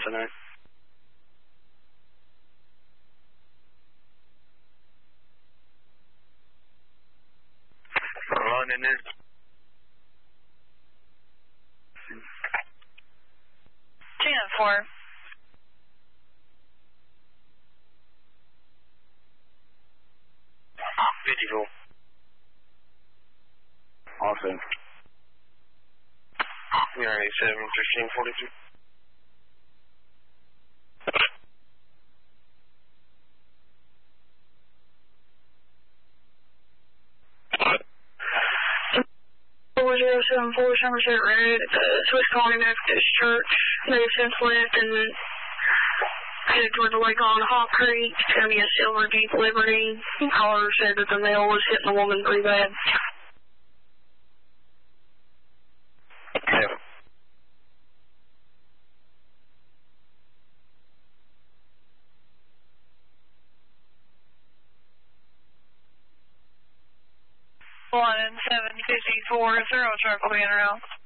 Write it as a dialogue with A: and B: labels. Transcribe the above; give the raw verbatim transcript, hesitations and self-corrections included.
A: tonight. Running in.
B: ten four.
A: fifty-four.
C: Awesome.
A: You're eighty-seven, fifteen forty-two.
B: four zero seven four Somerset Road, uh, Swiss Colony Baptist Church. They've since left and headed toward the lake on Hawk Creek. It's going to be a silver Jeep Liberty. Caller said that the male was hitting the woman pretty bad.
A: Okay.
B: One and seven fifty-four, zero truck will be in route.